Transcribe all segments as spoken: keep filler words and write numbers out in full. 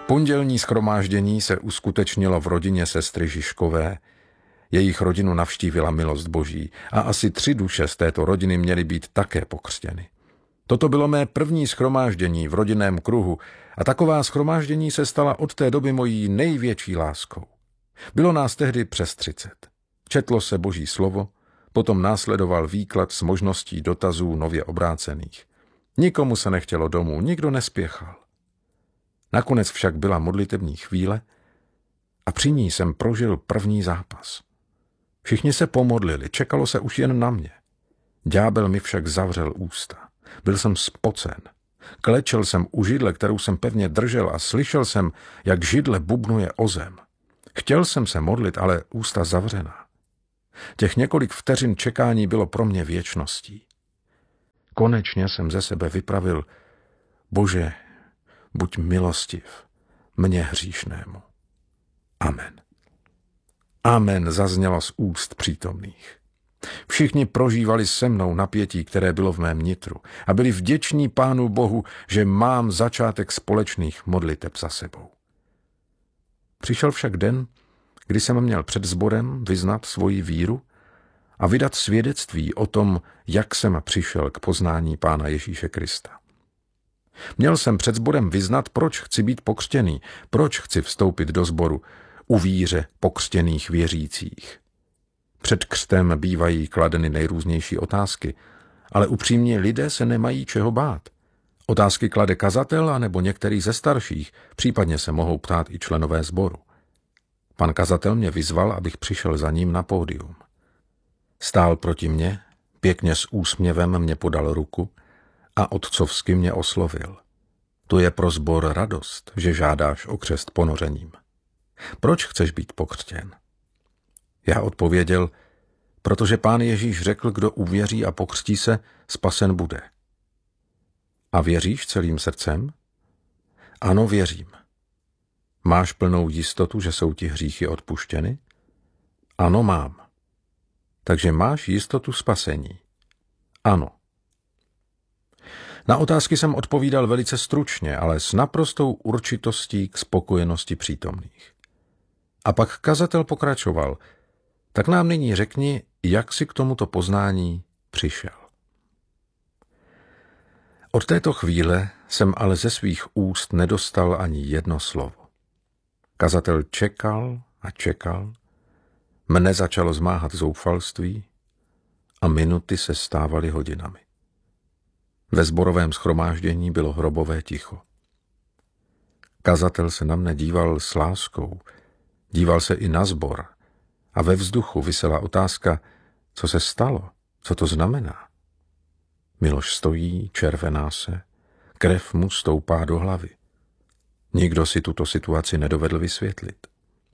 Pondělní shromáždění se uskutečnilo v rodině sestry Žižkové. Jejich rodinu navštívila milost Boží a asi tři duše z této rodiny měly být také pokřtěny. Toto bylo mé první shromáždění v rodinném kruhu a taková shromáždění se stala od té doby mojí největší láskou. Bylo nás tehdy přes třicet. Četlo se Boží slovo, potom následoval výklad s možností dotazů nově obrácených. Nikomu se nechtělo domů, nikdo nespěchal. Nakonec však byla modlitební chvíle a při ní jsem prožil první zápas. Všichni se pomodlili, čekalo se už jen na mě. Ďábel mi však zavřel ústa. Byl jsem spocen. Klečel jsem u židle, kterou jsem pevně držel a slyšel jsem, jak židle bubnuje o zem. Chtěl jsem se modlit, ale ústa zavřená. Těch několik vteřin čekání bylo pro mě věčností. Konečně jsem ze sebe vypravil: Bože, buď milostiv mně hříšnému. Amen. Amen zaznělo z úst přítomných. Všichni prožívali se mnou napětí, které bylo v mém nitru, a byli vděční Pánu Bohu, že mám začátek společných modliteb za sebou. Přišel však den, kdy jsem měl před sborem vyznat svoji víru a vydat svědectví o tom, jak jsem přišel k poznání Pána Ježíše Krista. Měl jsem před sborem vyznat, proč chci být pokřtěný, proč chci vstoupit do sboru u víře pokřtěných věřících. Před křtem bývají kladeny nejrůznější otázky, ale upřímně lidé se nemají čeho bát. Otázky klade kazatel anebo některý ze starších, případně se mohou ptát i členové sboru. Pan kazatel mě vyzval, abych přišel za ním na pódium. Stál proti mně, pěkně s úsměvem mě podal ruku a otcovsky mě oslovil. To je pro sbor radost, že žádáš o křest ponořením. Proč chceš být pokřtěn? Já odpověděl, protože Pán Ježíš řekl, kdo uvěří a pokřtí se, spasen bude. A věříš celým srdcem? Ano, věřím. Máš plnou jistotu, že jsou ti hříchy odpuštěny? Ano, mám. Takže máš jistotu spasení? Ano. Na otázky jsem odpovídal velice stručně, ale s naprostou určitostí k spokojenosti přítomných. A pak kazatel pokračoval: tak nám nyní řekni, jak jsi k tomuto poznání přišel. Od této chvíle jsem ale ze svých úst nedostal ani jedno slovo. Kazatel čekal a čekal, mne začalo zmáhat zoufalství a minuty se stávaly hodinami. Ve sborovém shromáždění bylo hrobové ticho. Kazatel se na mne díval s láskou, díval se i na sbor a ve vzduchu visela otázka, co se stalo, co to znamená. Miloš stojí, červená se, krev mu stoupá do hlavy. Nikdo si tuto situaci nedovedl vysvětlit.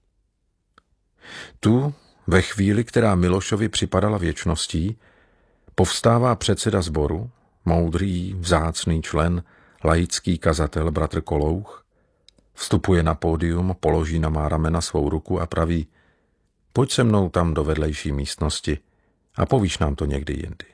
Tu, ve chvíli, která Milošovi připadala věčností, povstává předseda sboru, moudrý, vzácný člen, laický kazatel bratr Kolouch, vstupuje na pódium, položí na má ramena svou ruku a praví: pojď se mnou tam do vedlejší místnosti a povíš nám to někdy jindy.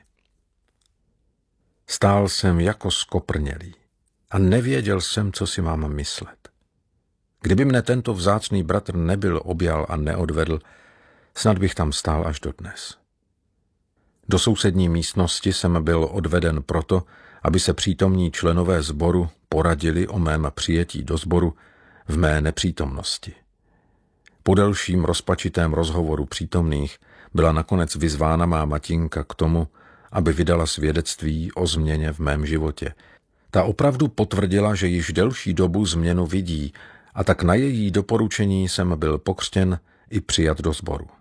Stál jsem jako skoprnělý a nevěděl jsem, co si mám myslet. Kdyby mne tento vzácný bratr nebyl objal a neodvedl, snad bych tam stál až dodnes. Do sousední místnosti jsem byl odveden proto, aby se přítomní členové sboru poradili o mém přijetí do sboru v mé nepřítomnosti. Po delším rozpačitém rozhovoru přítomných byla nakonec vyzvána má matinka k tomu, aby vydala svědectví o změně v mém životě. Ta opravdu potvrdila, že již delší dobu změnu vidí, a tak na její doporučení jsem byl pokřtěn i přijat do sboru.